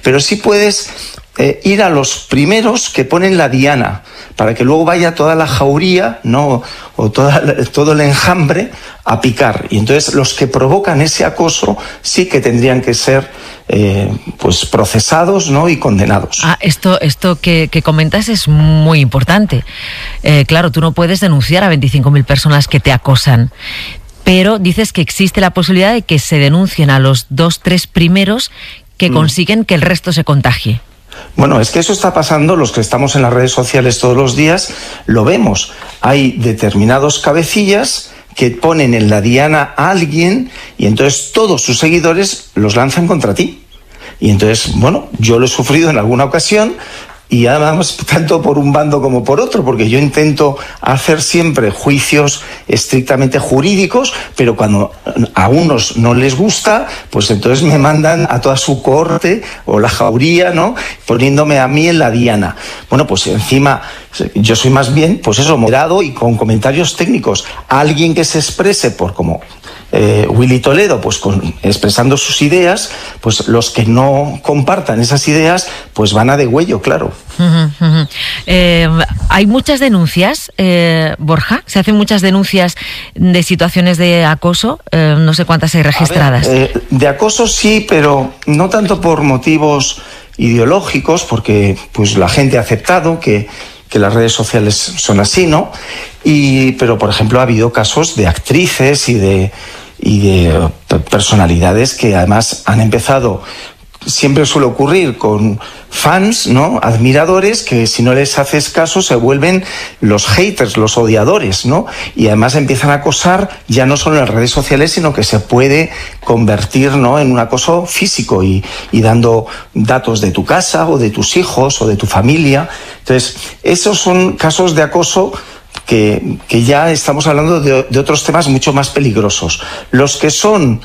pero sí puedes ir a los primeros que ponen la diana, para que luego vaya toda la jauría, ¿no? O todo el enjambre a picar. Y entonces los que provocan ese acoso sí que tendrían que ser pues procesados, ¿no? Y condenados. Esto que comentas es muy importante. Claro, tú no puedes denunciar a 25.000 personas que te acosan, pero dices que existe la posibilidad de que se denuncien a los 2-3 primeros que consiguen que el resto se contagie. Bueno, es que eso está pasando, los que estamos en las redes sociales todos los días, lo vemos. Hay determinados cabecillas que ponen en la diana a alguien y entonces todos sus seguidores los lanzan contra ti. Y entonces, bueno, yo lo he sufrido en alguna ocasión, y además tanto por un bando como por otro, porque yo intento hacer siempre juicios estrictamente jurídicos, pero cuando a unos no les gusta, pues entonces me mandan a toda su corte o la jauría, ¿no? Poniéndome a mí en la diana. Bueno, pues encima yo soy más bien, pues eso, moderado y con comentarios técnicos. Alguien que se exprese por como Willy Toledo, pues expresando sus ideas, pues los que no compartan esas ideas, pues van a degüello, claro. Hay muchas denuncias, Borja, se hacen muchas denuncias de situaciones de acoso, no sé cuántas hay registradas. De acoso sí, pero no tanto por motivos ideológicos, porque pues la gente ha aceptado que las redes sociales son así, ¿no? Pero, por ejemplo, ha habido casos de actrices y de personalidades que además han empezado, siempre suele ocurrir con fans, ¿no? Admiradores, que si no les haces caso se vuelven los haters, los odiadores, ¿no? Y además empiezan a acosar ya no solo en las redes sociales, sino que se puede convertir, ¿no?, en un acoso físico y dando datos de tu casa o de tus hijos o de tu familia. Entonces, esos son casos de acoso que ya estamos hablando de otros temas mucho más peligrosos. Los que son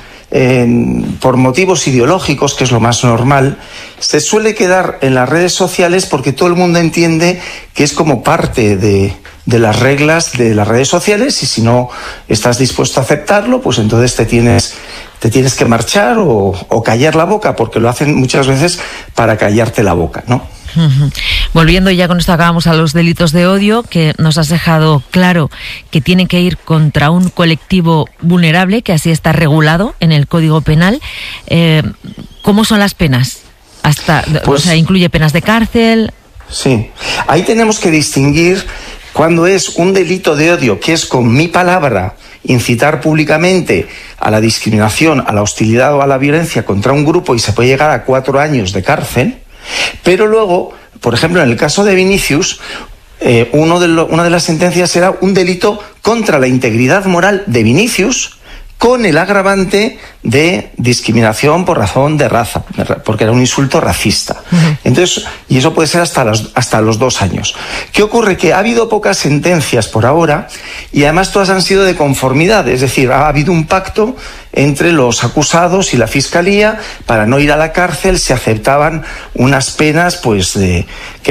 por motivos ideológicos, que es lo más normal, se suele quedar en las redes sociales porque todo el mundo entiende que es como parte de las reglas de las redes sociales, y si no estás dispuesto a aceptarlo, pues entonces te tienes que marchar o callar la boca, porque lo hacen muchas veces para callarte la boca, ¿no? Volviendo, ya con esto acabamos, a los delitos de odio, que nos has dejado claro que tienen que ir contra un colectivo vulnerable, que así está regulado en el Código Penal. ¿Cómo son las penas? O sea, ¿incluye penas de cárcel? Sí, ahí tenemos que distinguir cuando es un delito de odio, que es con mi palabra incitar públicamente a la discriminación, a la hostilidad o a la violencia contra un grupo, y se puede llegar a 4 años de cárcel. Pero luego, por ejemplo, en el caso de Vinicius, una de las sentencias era un delito contra la integridad moral de Vinicius, con el agravante de discriminación por razón de raza, porque era un insulto racista. Entonces, y eso puede ser hasta los 2 años. ¿Qué ocurre? Que ha habido pocas sentencias por ahora, y además todas han sido de conformidad, es decir, ha habido un pacto entre los acusados y la fiscalía para no ir a la cárcel. Se aceptaban unas penas pues de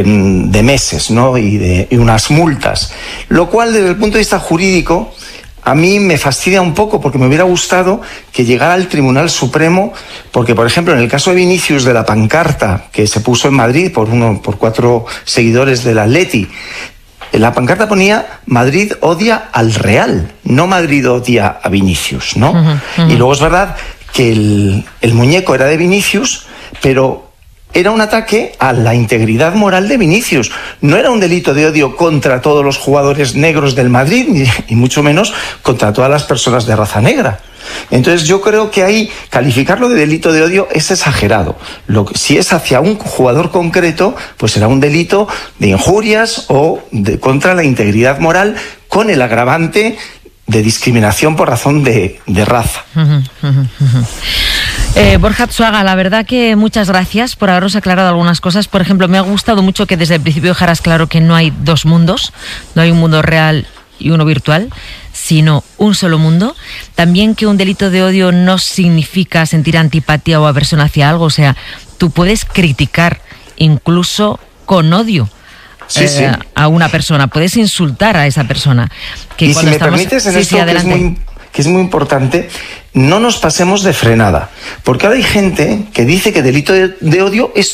meses, ¿no? y unas multas, lo cual desde el punto de vista jurídico a mí me fastidia un poco, porque me hubiera gustado que llegara al Tribunal Supremo, porque, por ejemplo, en el caso de Vinicius, de la pancarta que se puso en Madrid por 4 seguidores del Atleti, la pancarta ponía Madrid odia al Real, no Madrid odia a Vinicius, ¿no? Y luego es verdad que el muñeco era de Vinicius, pero era un ataque a la integridad moral de Vinicius. No era un delito de odio contra todos los jugadores negros del Madrid, y mucho menos contra todas las personas de raza negra. Entonces yo creo que ahí calificarlo de delito de odio es exagerado. Si es hacia un jugador concreto, pues será un delito de injurias o contra la integridad moral, con el agravante de discriminación por razón de raza. Borja Atsuaga, la verdad que muchas gracias por habernos aclarado algunas cosas. Por ejemplo, me ha gustado mucho que desde el principio dejaras claro que no hay 2 mundos, no hay un mundo real y uno virtual, sino un solo mundo. También que un delito de odio no significa sentir antipatía o aversión hacia algo. O sea, tú puedes criticar incluso con odio a una persona, puedes insultar a esa persona. Y si me permites en esto, que es muy importante, no nos pasemos de frenada, porque ahora hay gente que dice que delito de odio es